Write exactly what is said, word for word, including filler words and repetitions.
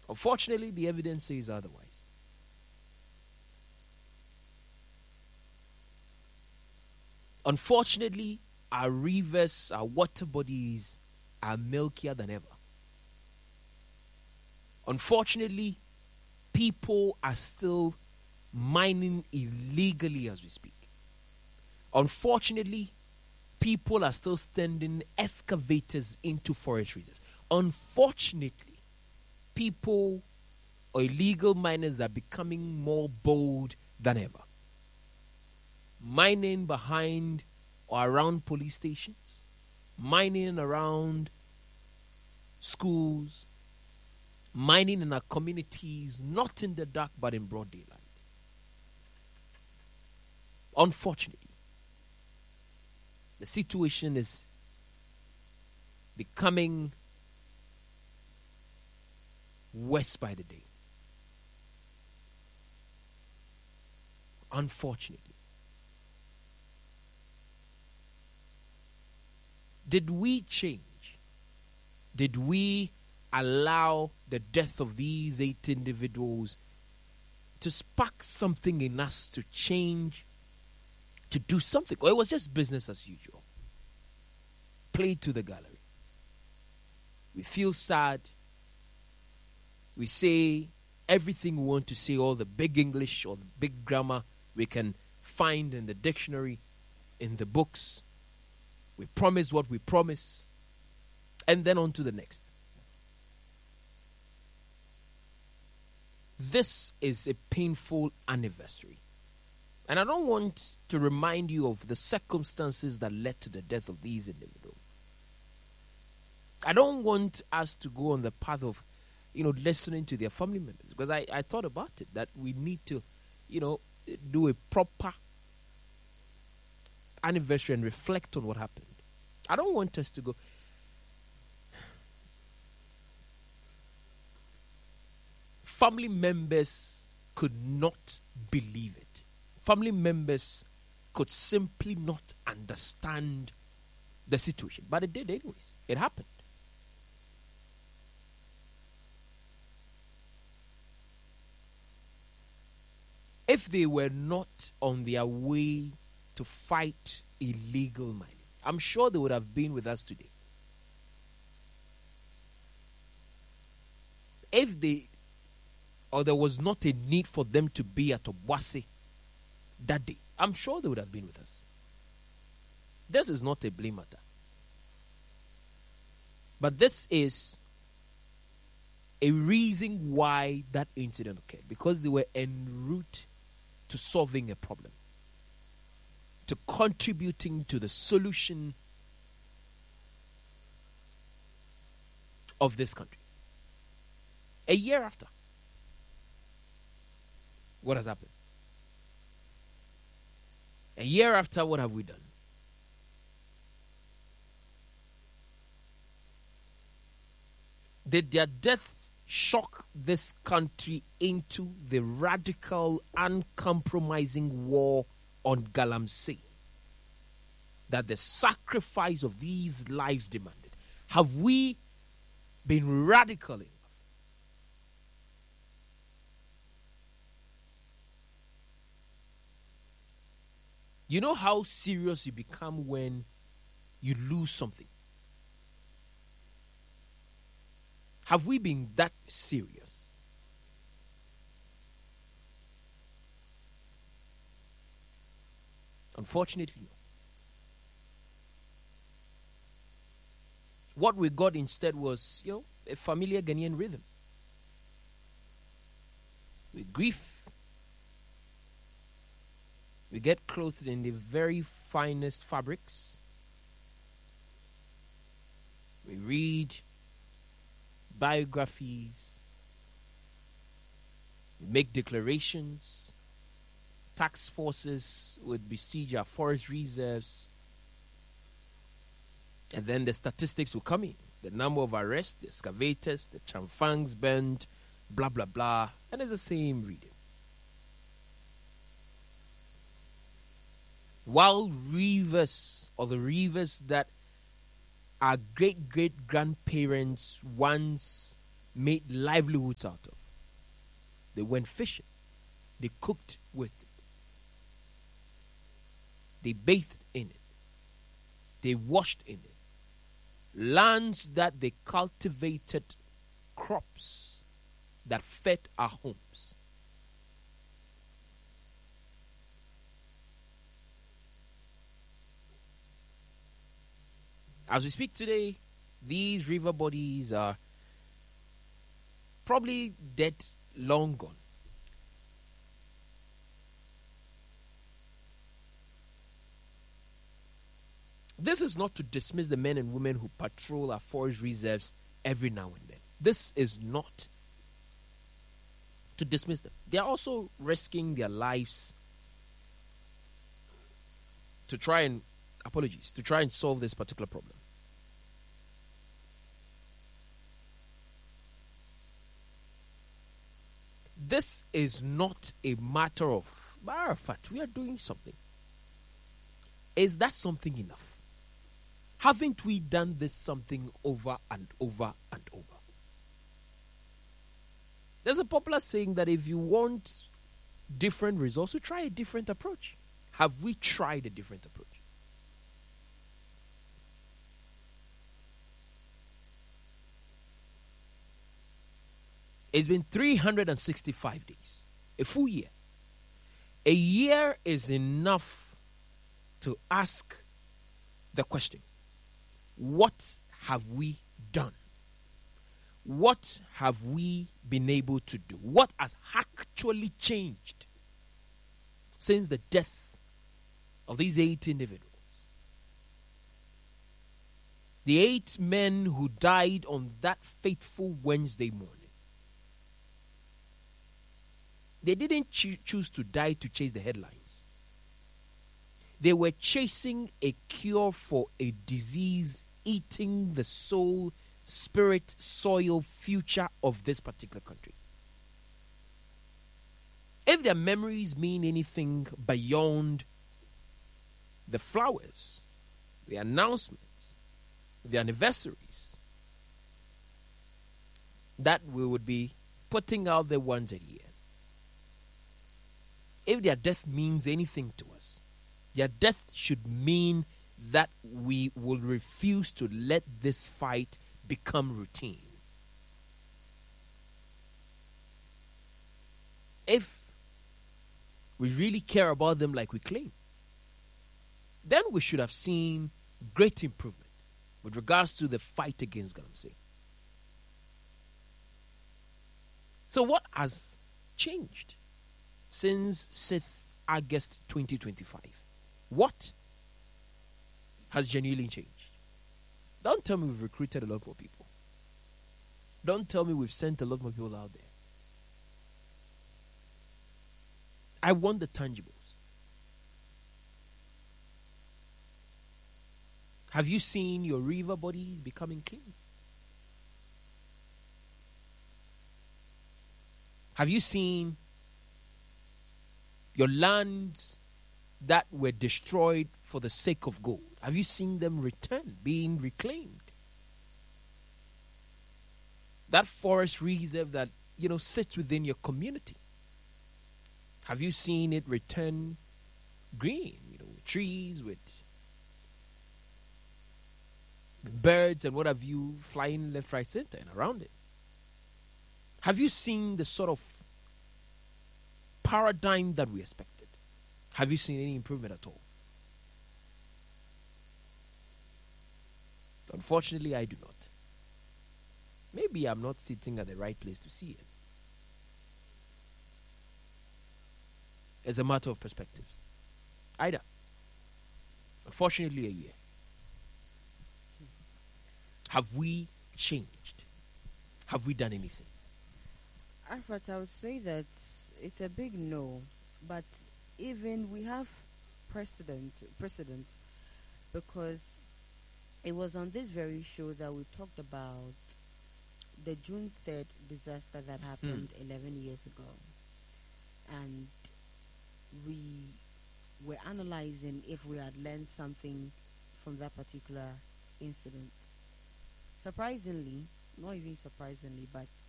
Unfortunately, the evidence says otherwise. Unfortunately, our rivers, our water bodies are milkier than ever. Unfortunately, people are still mining illegally as we speak. Unfortunately, people are still sending excavators into forest reserves. Unfortunately, people or illegal miners are becoming more bold than ever. Mining behind or around police stations, mining around schools, mining in our communities, not in the dark but in broad daylight. Unfortunately, the situation is becoming worse by the day. Unfortunately. Did we change? Did we allow the death of these eight individuals to spark something in us to change, to do something? Or it was just business as usual? Played to the gallery. We feel sad. We say everything we want to say, all the big English or the big grammar we can find in the dictionary, in the books. We promise what we promise, and then on to the next. This is a painful anniversary. And I don't want to remind you of the circumstances that led to the death of these individuals. I don't want us to go on the path of, you know, listening to their family members. Because I, I thought about it, that we need to, you know, do a proper anniversary and reflect on what happened. I don't want us to go. Family members could not believe it. Family members could simply not understand the situation. But it did anyways. It happened. If they were not on their way to fight illegal mining, I'm sure they would have been with us today. If they, or there was not a need for them to be at Obuasi that day, I'm sure they would have been with us. This is not a blame matter. But this is a reason why that incident occurred. Because they were en route to solving a problem, to contributing to the solution of this country. A year after, what has happened? A year after, what have we done? Did their deaths shock this country into the radical, uncompromising war on Galamsey that the sacrifice of these lives demanded? Have we been radical enough? You know how serious you become when you lose something? Have we been that serious? Unfortunately, no. What we got instead was, you know, a familiar Ghanaian rhythm. We grief. We get clothed in the very finest fabrics. We read biographies. We make declarations. Tax forces would besiege our forest reserves. And then the statistics will come in. The number of arrests, the excavators, the chamfangs burned, blah, blah, blah. And it's the same reading. While rivers, or the rivers that our great-great-grandparents once made livelihoods out of. They went fishing. They cooked with it. They bathed in it. They washed in it. Lands that they cultivated crops that fed our homes. As we speak today, these river bodies are probably dead, long gone. This is not to dismiss the men and women who patrol our forest reserves every now and then. This is not to dismiss them. They are also risking their lives to try and, apologies, to try and solve this particular problem. This is not a matter of, matter of fact, we are doing something. Is that something enough? Haven't we done this something over and over and over? There's a popular saying that if you want different results, you try a different approach. Have we tried a different approach? It's been three hundred sixty-five days, a full year. A year is enough to ask the question, what have we done? What have we been able to do? What has actually changed since the death of these eight individuals? The eight men who died on that fateful Wednesday morning. They didn't cho- choose to die to chase the headlines. They were chasing a cure for a disease eating the soul, spirit, soil, future of this particular country. If their memories mean anything beyond the flowers, the announcements, the anniversaries, that we would be putting out there once a year. If their death means anything to us, their death should mean that we will refuse to let this fight become routine. If we really care about them like we claim, then we should have seen great improvement with regards to the fight against galamsey. So what has changed since sixth of August twenty twenty-five? What has genuinely changed? Don't tell me we've recruited a lot more people. Don't tell me we've sent a lot more people out there. I want the tangibles. Have you seen your river bodies becoming clean? Have you seen your lands that were destroyed for the sake of gold? Have you seen them return, being reclaimed? That forest reserve that, you know, sits within your community. Have you seen it return green, you know, with trees, with birds and what have you flying left, right, center and around it? Have you seen the sort of paradigm that we expected? Have you seen any improvement at all? Unfortunately, I do not. Maybe I'm not sitting at the right place to see it. It's a matter of perspective. Either. Unfortunately, a year. Have we changed? Have we done anything? Arfat, I would say that it's a big no, but even we have precedent, precedent, because it was on this very show that we talked about the June third disaster that happened mm. eleven years ago, and we were analyzing if we had learned something from that particular incident. Surprisingly, not even surprisingly, but